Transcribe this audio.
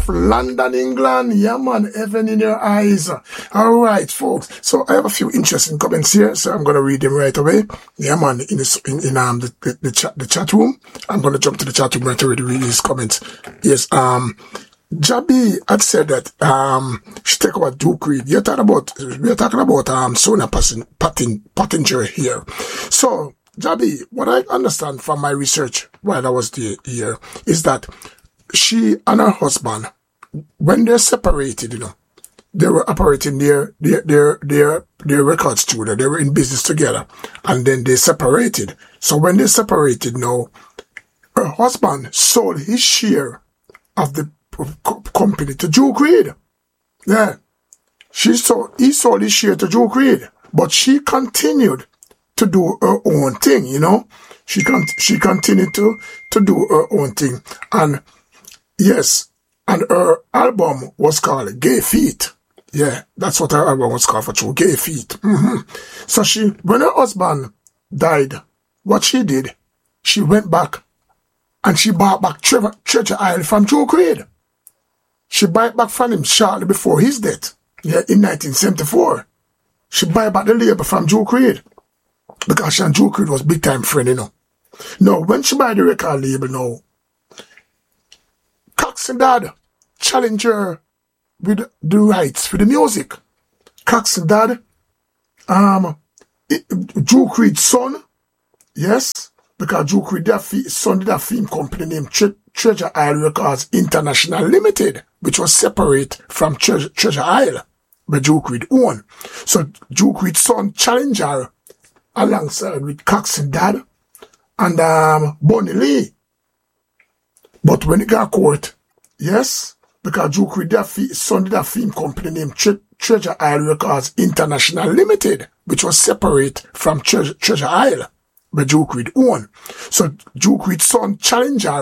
London, England. Yeah, man, heaven in your eyes. All right, folks. So I have a few interesting comments here, so I'm gonna read them right away. Yeah, man, in the chat room. I'm gonna jump to the chat room right away to read these comments. Yes, Jabi had said that she take about Duke Reid. We're talking about Sonia Pottinger here. So Jabi, what I understand from my research while I was here is that she and her husband, when they're separated, they were operating their record studio. They were in business together, and then they separated. So when they separated, now her husband sold his share of the company to Duke Reid. Yeah, he sold his share to Duke Reid, but she continued to do her own thing. She continued to do her own thing, and yes, and her album was called Gay Feet. Yeah, that's what her album was called for true, Gay Feet. So when her husband died, what she did, she went back and she bought back Treasure Isle from Duke Reid. She bought it back from him shortly before his death. Yeah, in 1974. She bought back the label from Duke Reid. Because she and Duke Reid was big time friend, Now, when she bought the record label Cox and Dad challenged her with the rights for the music. Cox and Dad, Duke Reid's son, yes, because Duke Reid's son did a film company named Treasure Isle Records International Limited, which was separate from Treasure Isle, where Duke Reid owned. So Duke Reid's son challenged her alongside with Cox and Dad and Bunny Lee. But when it got court, yes, because Duke Reid's son did a film company named Treasure Isle Records International Limited, which was separate from Treasure Isle, where Duke Reid owned. So Duke Reid's son challenged her